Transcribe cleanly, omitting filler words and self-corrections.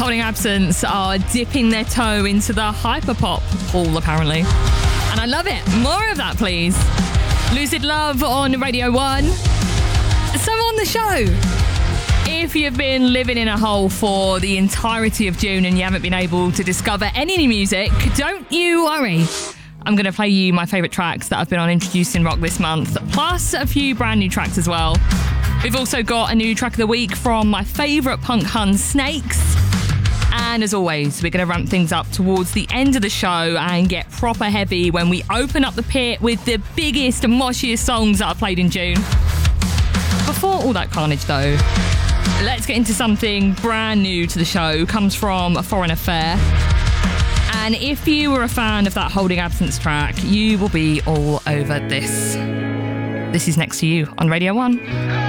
Holding Absence are dipping their toe into the hyperpop pool, apparently. And I love it. More of that, please. Lucid Love on Radio 1. So on the show, if you've been living in a hole for the entirety of June and you haven't been able to discover any new music, don't you worry. I'm going to play you my favourite tracks that I've been on Introducing Rock this month, plus a few brand new tracks as well. We've also got a new track of the week from my favourite punk hun, Snakes. And as always, we're going to ramp things up towards the end of the show and get proper heavy when we open up the pit with the biggest and moshiest songs that I played in June. Before all that carnage though, let's get into something brand new to the show. Comes from A Foreign Affair. And if you were a fan of that Holding Absence track, you will be all over this. This is Next to You on Radio 1.